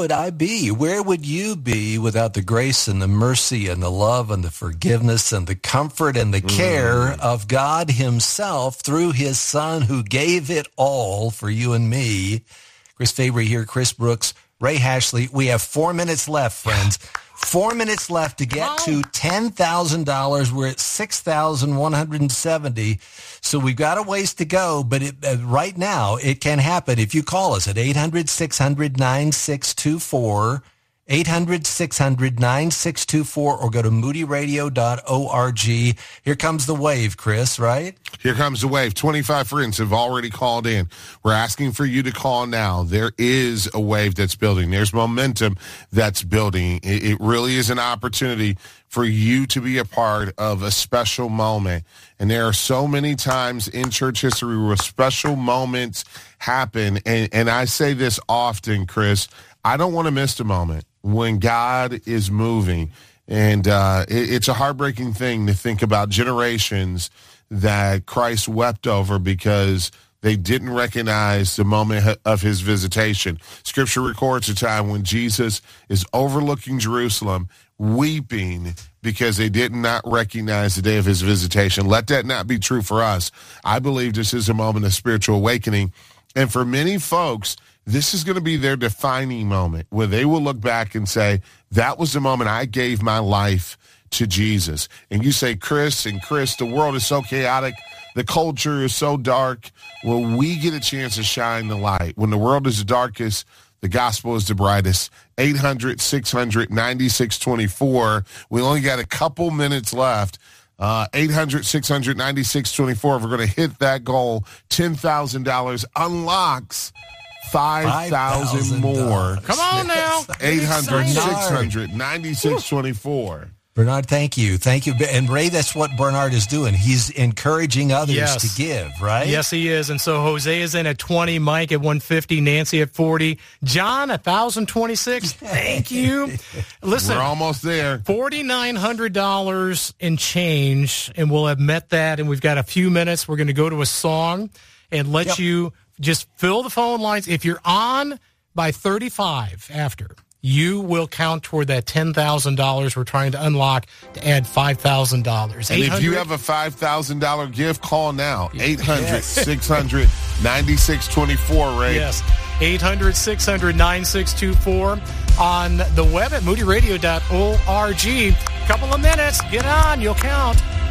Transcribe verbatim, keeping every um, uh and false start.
would I be? Where would you be without the grace and the mercy and the love and the forgiveness and the comfort and the care mm. of God himself through his son who gave it all for you and me? Chris Fabry here, Chris Brooks, Ray Hashley. We have four minutes left, friends. Four minutes left to get to ten thousand dollars. We're at six thousand one hundred seventy dollars. So we've got a ways to go, but it, uh, right now it can happen. If you call us at eight hundred, six hundred, nine six two four, eight hundred, six hundred, nine six two four, or go to moody radio dot org. Here comes the wave, Chris, right? Here comes the wave. twenty-five friends have already called in. We're asking for you to call now. There is a wave that's building. There's momentum that's building. It, it really is an opportunity for you to be a part of a special moment. And there are so many times in church history where special moments happen. And, and I say this often, Chris, I don't want to miss the moment when God is moving. And uh, it, it's a heartbreaking thing to think about generations that Christ wept over because they didn't recognize the moment of his visitation. Scripture records a time when Jesus is overlooking Jerusalem, weeping because they did not recognize the day of his visitation. Let that not be true for us. I believe this is a moment of spiritual awakening. And for many folks, this is going to be their defining moment where they will look back and say, that was the moment I gave my life to Jesus. And you say, Chris and Chris, the world is so chaotic. The culture is so dark. Well, we get a chance to shine the light. When the world is the darkest, the gospel is the brightest. eight hundred, six hundred, ninety-six twenty-four. We only got a couple minutes left. Uh, eight hundred, six hundred, ninety-six twenty-four. If we're going to hit that goal, ten thousand dollars unlocks five thousand dollars more. Come on now. eight hundred, six hundred, ninety-six twenty-four. Bernard, thank you. Thank you. And Ray, that's what Bernard is doing. He's encouraging others yes. to give, right? Yes, he is. And so Jose is in at twenty, Mike at one fifty, Nancy at forty, John one thousand twenty-six. Thank you. Listen, we're almost there. four thousand nine hundred dollars in change, and we'll have met that. And we've got a few minutes. We're going to go to a song and let yep. you just fill the phone lines. If you're on by thirty-five after, you will count toward that ten thousand dollars we're trying to unlock to add five thousand dollars. And if you have a five thousand dollars gift, call now. eight hundred, six hundred, ninety-six twenty-four, Ray. Yes, eight hundred, six hundred, ninety-six twenty-four. On the web at moody radio dot org. Couple of minutes. Get on. You'll count.